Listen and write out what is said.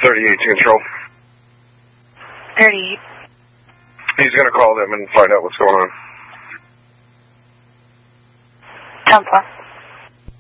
38 Control. 38. He's going to call them and find out what's going on. 10+.